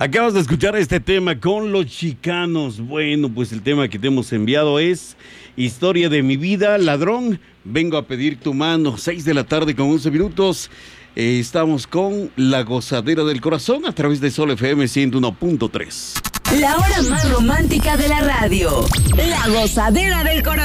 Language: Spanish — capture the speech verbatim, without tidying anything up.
Acabas de escuchar este tema con los Chicanos. Bueno, pues el tema que te hemos enviado es Historia de mi vida, ladrón, vengo a pedir tu mano. Seis de la tarde con once minutos. Eh, estamos con La Gozadera del Corazón a través de Sol F M ciento uno punto tres. La hora más romántica de la radio. La Gozadera del Corazón.